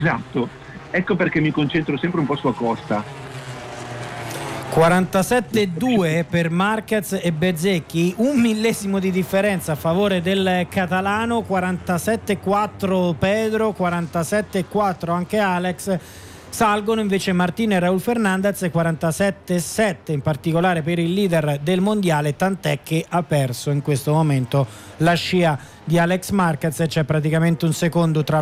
Esatto, ecco perché mi concentro sempre un po' su Acosta. 47,2 per Marquez e Bezzecchi, un millesimo di differenza a favore del catalano. 47,4 Pedro, 47,4 anche Alex. Salgono invece Martin e Raul Fernandez, 47,7 in particolare per il leader del mondiale, tant'è che ha perso in questo momento la scia di Alex Marquez e c'è praticamente un secondo tra